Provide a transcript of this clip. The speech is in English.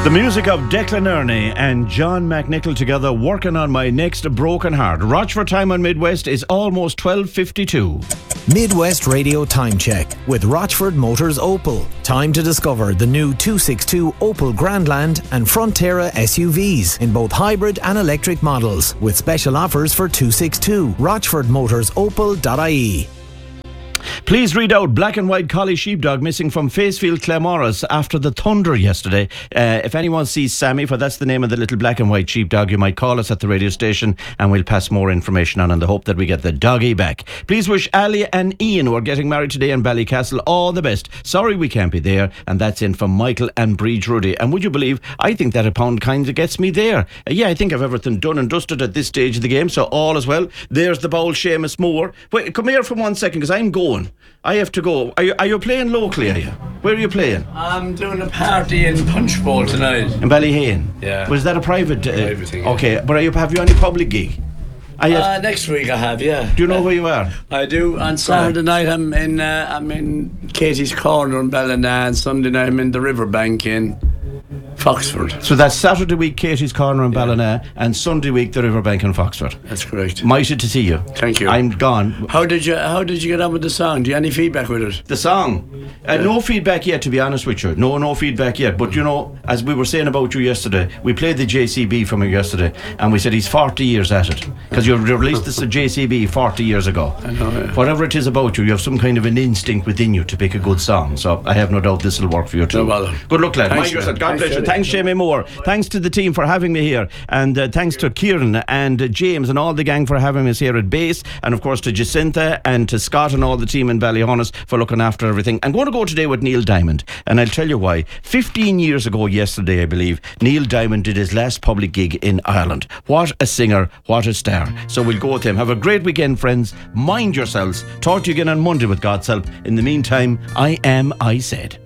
The music of Declan Ernie and John McNichol together working on my next broken heart. Rochford time on Midwest is almost 12:52. Midwest Radio Time Check with Rochford Motors Opel. Time to discover the new 262 Opel Grandland and Frontera SUVs in both hybrid and electric models with special offers for 262. RochfordMotorsOpel.ie. Please read out black and white collie sheepdog missing from Facefield, Claremorris after the thunder yesterday. If anyone sees Sammy, for that's the name of the little black and white sheepdog, you might call us at the radio station and we'll pass more information on in the hope that we get the doggy back. Please wish Ali and Ian, who are getting married today in Ballycastle, all the best. Sorry we can't be there. And that's in from Michael and Breed Rudy. And would you believe, I think that a pound kind of gets me there. Yeah, I think I've everything done and dusted at this stage of the game, so all is well. There's the bowl, Seamus Moore. Wait, come here for 1 second, because I'm going. I have to go. Are you playing locally, are you? Where are you playing? I'm doing a party in Punchbowl tonight. In Ballyhane? Yeah. Was that a private? Private thing, yeah. Okay, but have you any public gig? Next week I have, yeah. Do you know where you are? I do. On Saturday night I'm in Katie's Corner in Ballina, and Sunday night I'm in the Riverbank in Foxford. So that's Saturday week Katie's Corner in Ballina, and Sunday week the Riverbank in Foxford. That's correct. Mighty to see you. Thank you. I'm gone. How did you get on with the song? Do you have any feedback with it? The song? No feedback yet, to be honest with you. No feedback yet. But you know, as we were saying about you yesterday, we played the JCB from you yesterday, and we said he's 40 years at it. Because you released this JCB 40 years ago. I know, yeah. Whatever it is about you, you have some kind of an instinct within you to pick a good song. So I have no doubt this will work for you too. No bother. Good luck, lad. Thanks, God bless you. Teddy. Thanks, Jamie Moore. Thanks to the team for having me here, and thanks to Kieran and James and all the gang for having us here at base, and of course to Jacinta and to Scott and all the team in Ballyhonus for looking after everything. I'm going to go today with Neil Diamond, and I'll tell you why. 15 years ago yesterday, I believe, Neil Diamond did his last public gig in Ireland. What a singer, what a star. So we'll go with him. Have a great weekend, friends. Mind yourselves. Talk to you again on Monday with God's help. In the meantime, I said.